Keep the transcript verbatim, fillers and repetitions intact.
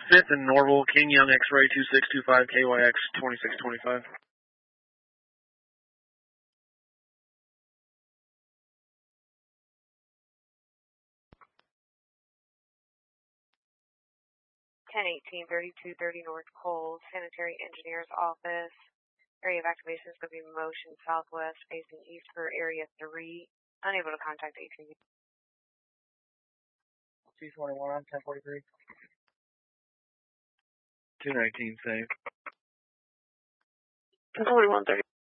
fifth and Norval, King Young X-ray two six two five K Y X twenty-six twenty-five. ten eighteen thirty-two thirty North Cole, Sanitary Engineer's Office. Area of activation is going to be motion southwest facing east for area three. Unable to contact A T V. two twenty-one on ten forty-three. two nineteen save. ten forty-one thirty.